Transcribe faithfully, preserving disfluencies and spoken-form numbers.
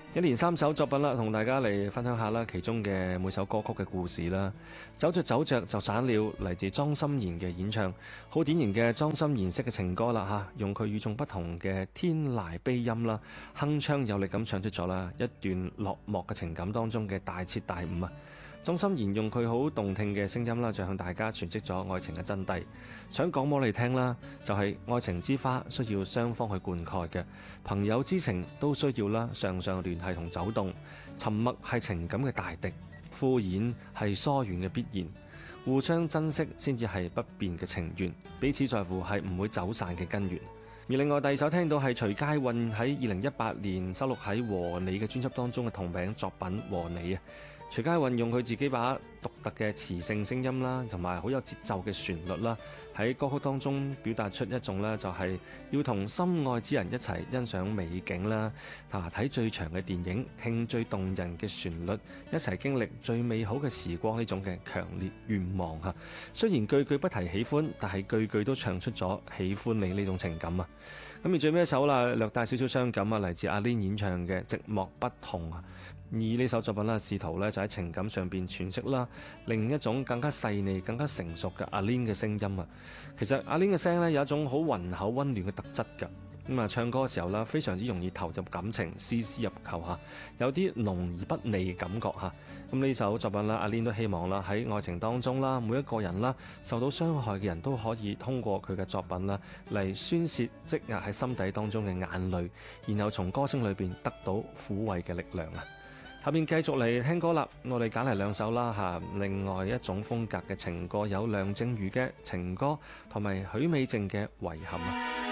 一連三首作品啦，同大家嚟分享下啦，其中嘅每首歌曲嘅故事啦。走着走着就散了，嚟自莊心妍嘅演唱，好典型嘅莊心妍式嘅情歌啦嚇，用佢與眾不同嘅天籟悲音啦，鏗鏘有力咁唱出咗啦一段落寞嘅情感當中嘅大徹大悟啊！莊心妍用佢好動聽嘅聲音啦，就向大家詮釋咗愛情嘅真諦。想講俾你聽啦，就係愛情之花需要雙方去灌溉嘅，朋友之情都需要啦，常常聯繫同走動。沉默係情感嘅大敵，敷衍係疏遠嘅必然，互相珍惜先至係不變嘅情緣，彼此在乎係唔會走散嘅根源。而另外第二首聽到係徐佳韻喺二零一八年收錄喺和你嘅專輯當中嘅同名作品《和你》啊。徐佳韻用佢自己把獨特嘅磁性聲音啦，同埋好有節奏嘅旋律啦，喺歌曲當中表達出一種咧，就係要同心愛之人一齊欣賞美景啦，啊睇最長嘅電影，聽最動人嘅旋律，一齊經歷最美好嘅時光，呢種嘅強烈願望嚇。雖然句句不提喜歡，但係句句都唱出咗喜歡你呢種情感啊。咁而最尾一首啦，略帶少少傷感啊，嚟自阿 Lin 演唱嘅《寂寞不痛》啊。而呢首作品啦，試圖咧就喺情感上邊詮釋啦，另一種更加細膩、更加成熟嘅阿 Lin 嘅聲音啊。其實阿 Lin 嘅聲咧有一種好渾厚溫暖嘅特質㗎。咁啊，唱歌嘅時候啦，非常之容易投入感情，絲絲入扣嚇，有啲濃而不膩嘅感覺嚇。咁呢首作品啦，阿 Lin 都希望啦喺愛情當中啦，每一個人啦受到傷害嘅人都可以通過佢嘅作品啦嚟宣泄積壓喺心底當中嘅眼淚，然後從歌聲裏邊得到撫慰嘅力量啊！下面繼續嚟聽歌啦，我哋揀嚟兩首啦嚇，另外一種風格嘅情歌，有梁靜茹嘅情歌同埋許美靜嘅遺憾啊。